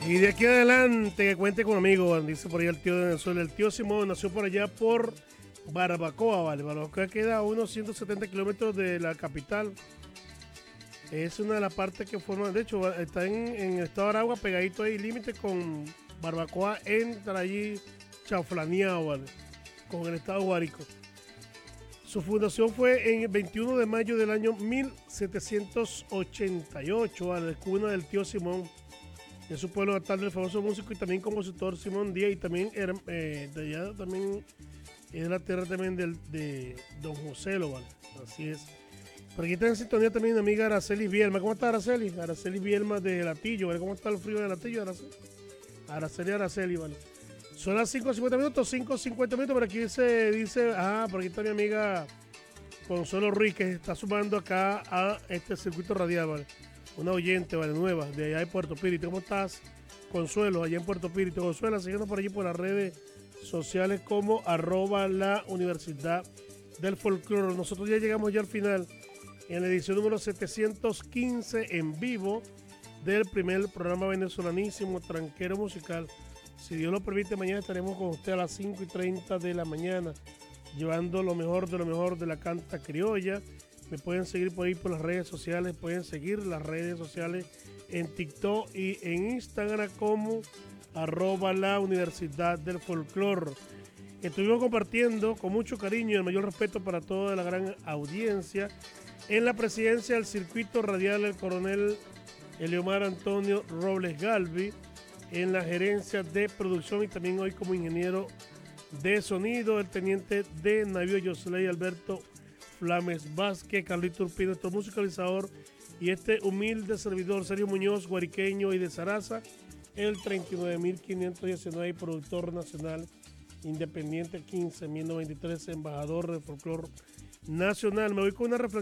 Y de aquí adelante, que cuente con amigos, dice por ahí el tío de Venezuela. El tío Simón nació por allá por Barbacoa, ¿vale? Barbacoa queda a unos 170 kilómetros de la capital. Es una de las partes que forman, de hecho, está en el estado de Aragua, pegadito ahí, límite con Barbacoa, entra allí chaflaneado, ¿vale? Con el estado de Guárico. Su fundación fue en el 21 de mayo del año 1788, ¿vale? Cuna del tío Simón. De su pueblo natal del famoso músico y también compositor Simón Díaz, y también era, de allá también es la tierra también de Don José Lo, ¿vale? Así es. Por aquí está en sintonía también mi amiga Araceli Bielma. ¿Cómo está Araceli? Araceli Bielma de Latillo, ¿vale? ¿Cómo está el frío de Latillo, Araceli? Araceli, ¿vale? Son las 5:50 minutos, 5:50 minutos. Por aquí se dice, por aquí está mi amiga Consuelo Ruiz, que está sumando acá a este circuito radial, ¿vale? Una oyente, ¿vale? Nueva, de allá de Puerto Píritu. ¿Cómo estás, Consuelo, allá en Puerto Píritu? Consuelo, siguiendo por allí por las redes sociales como @la Universidad del Folclore. Nosotros ya llegamos ya al final en la edición número 715 en vivo del primer programa venezolanísimo Tranquero Musical. Si Dios lo permite, mañana estaremos con usted a las 5:30 de la mañana, llevando lo mejor de la canta criolla. Me pueden seguir por ahí por las redes sociales, pueden seguir las redes sociales en TikTok y en Instagram como @la Universidad del Folclore. Estuvimos compartiendo con mucho cariño y el mayor respeto para toda la gran audiencia en la presidencia del circuito radial el coronel Eliomar Antonio Robles Galvi, en la gerencia de producción y también hoy como ingeniero de sonido el teniente de navío Yosley Alberto Flames Vázquez, Carlito Urpino, nuestro musicalizador, y este humilde servidor Sergio Muñoz, guariqueño y de Zaraza, el 39.519, productor nacional independiente 15.093, embajador del folclore nacional. Me voy con una reflexión